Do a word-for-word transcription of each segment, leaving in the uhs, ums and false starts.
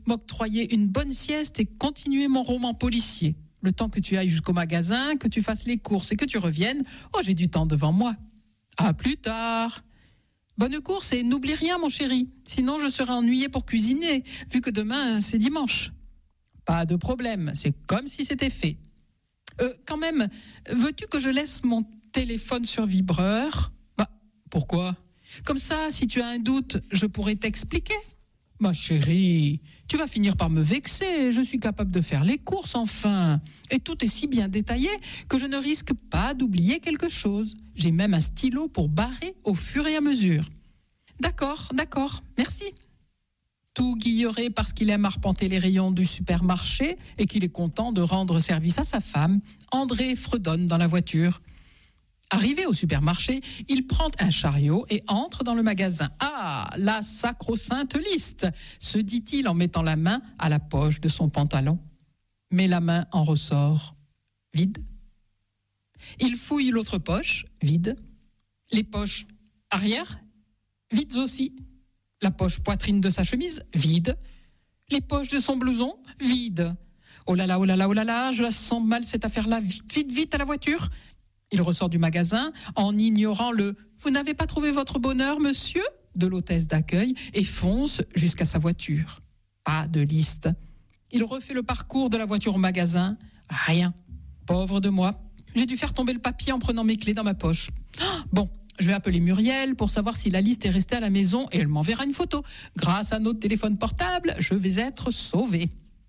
m'octroyer une bonne sieste et continuer mon roman policier. Le temps que tu ailles jusqu'au magasin, que tu fasses les courses et que tu reviennes, oh, j'ai du temps devant moi. À plus tard. Bonne course et n'oublie rien, mon chéri. Sinon, je serai ennuyée pour cuisiner, vu que demain, c'est dimanche. Pas de problème, c'est comme si c'était fait. Euh, quand même, veux-tu que je laisse mon téléphone sur vibreur ? Bah, pourquoi ? Comme ça, si tu as un doute, je pourrais t'expliquer. Ma chérie, tu vas finir par me vexer. Je suis capable de faire les courses, enfin. Et tout est si bien détaillé que je ne risque pas d'oublier quelque chose. J'ai même un stylo pour barrer au fur et à mesure. D'accord, d'accord, merci. Tout guilleré parce qu'il aime arpenter les rayons du supermarché et qu'il est content de rendre service à sa femme, André fredonne dans la voiture. Arrivé au supermarché, il prend un chariot et entre dans le magasin. « Ah, la sacro-sainte liste !» se dit-il en mettant la main à la poche de son pantalon. Mais la main en ressort vide. Il fouille l'autre poche, vide. Les poches arrière, vides aussi. La poche poitrine de sa chemise, vide. Les poches de son blouson, vides. Oh là là, oh là là, oh là là, je la sens mal cette affaire-là. Vite, vite, vite à la voiture. Il ressort du magasin en ignorant le « Vous n'avez pas trouvé votre bonheur, monsieur ?» de l'hôtesse d'accueil et fonce jusqu'à sa voiture. Pas de liste. Il refait le parcours de la voiture au magasin. Rien. Pauvre de moi. J'ai dû faire tomber le papier en prenant mes clés dans ma poche. Bon, je vais appeler Muriel pour savoir si la liste est restée à la maison et elle m'enverra une photo. Grâce à notre téléphone portable, je vais être sauvée.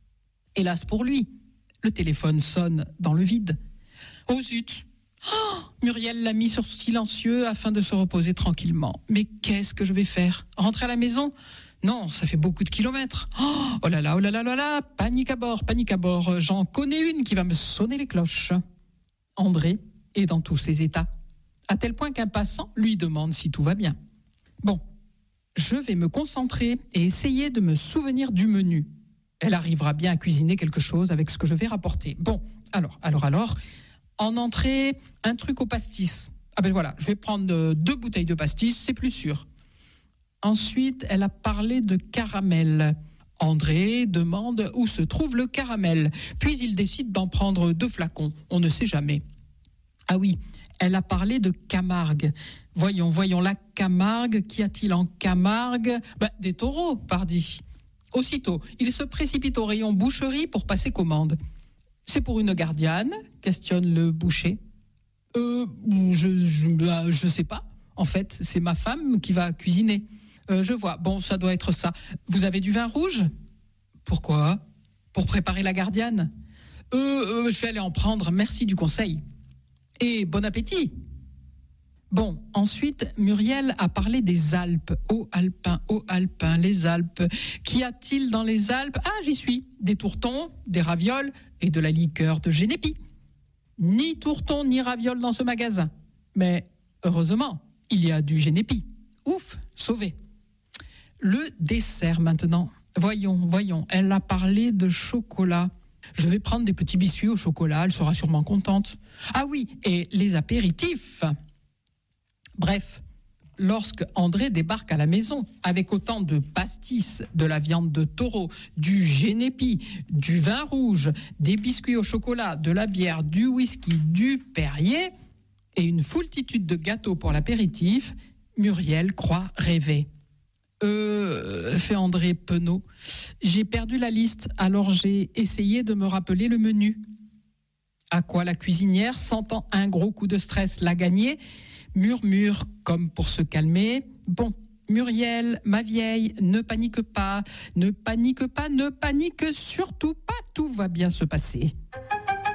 Hélas pour lui, le téléphone sonne dans le vide. Oh zut! Oh, Muriel l'a mis sur silencieux afin de se reposer tranquillement. Mais qu'est-ce que je vais faire ? Rentrer à la maison ? Non, ça fait beaucoup de kilomètres. Oh, oh là là, oh là là là là, panique à bord, panique à bord. J'en connais une qui va me sonner les cloches. André est dans tous ses états, à tel point qu'un passant lui demande si tout va bien. Bon, je vais me concentrer et essayer de me souvenir du menu. Elle arrivera bien à cuisiner quelque chose avec ce que je vais rapporter. Bon, alors, alors, alors... En entrée, un truc au pastis. Ah ben voilà, je vais prendre deux bouteilles de pastis, c'est plus sûr. Ensuite, elle a parlé de caramel. André demande où se trouve le caramel. Puis il décide d'en prendre deux flacons, on ne sait jamais. Ah oui, elle a parlé de Camargue. Voyons, voyons, la Camargue, qu'y a-t-il en Camargue ? Ben, des taureaux, pardi. Aussitôt, il se précipite au rayon boucherie pour passer commande. C'est pour une gardienne ? Questionne le boucher. Euh, je, je, je sais pas. En fait, c'est ma femme qui va cuisiner. Euh, je vois. Bon, ça doit être ça. Vous avez du vin rouge ? Pourquoi ? Pour préparer la gardienne ? euh, euh, je vais aller en prendre. Merci du conseil. Et bon appétit. Bon, ensuite, Muriel a parlé des Alpes. Ô Alpin, ô Alpin, les Alpes. Qu'y a-t-il dans les Alpes ? Ah, j'y suis. Des tourtons, des ravioles et de la liqueur de Génépi. Ni tourtons ni ravioles dans ce magasin. Mais heureusement, il y a du Génépi. Ouf, sauvé. Le dessert maintenant. Voyons, voyons, elle a parlé de chocolat. Je vais prendre des petits biscuits au chocolat, elle sera sûrement contente. Ah oui, et les apéritifs. Bref, lorsque André débarque à la maison avec autant de pastis, de la viande de taureau, du Génépi, du vin rouge, des biscuits au chocolat, de la bière, du whisky, du Perrier et une foultitude de gâteaux pour l'apéritif, Muriel croit rêver. Euh, fait André penaud. J'ai perdu la liste, alors j'ai essayé de me rappeler le menu. À quoi la cuisinière, sentant un gros coup de stress la gagner, murmure comme pour se calmer. Bon, Muriel, ma vieille, ne panique pas, ne panique pas, ne panique surtout pas, tout va bien se passer.